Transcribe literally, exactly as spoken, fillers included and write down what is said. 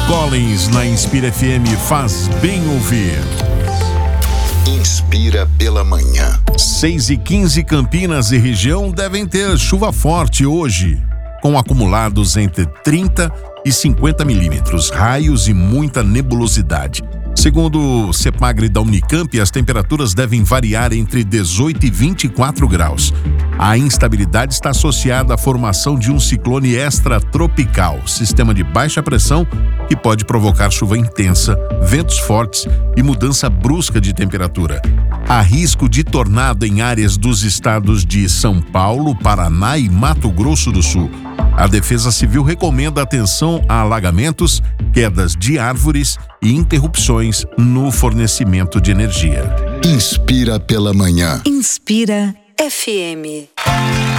Collins na Inspira F M faz bem ouvir. Inspira pela manhã. seis e quinze, Campinas e região devem ter chuva forte hoje, com acumulados entre trinta e cinquenta milímetros, raios e muita nebulosidade. Segundo o CEPAGRE da Unicamp, as temperaturas devem variar entre dezoito e vinte e quatro graus. A instabilidade está associada à formação de um ciclone extratropical, sistema de baixa pressão que pode provocar chuva intensa, ventos fortes e mudança brusca de temperatura. Há risco de tornado em áreas dos estados de São Paulo, Paraná e Mato Grosso do Sul. A Defesa Civil recomenda atenção a alagamentos, quedas de árvores e interrupções no fornecimento de energia. Inspira pela manhã. Inspira F M.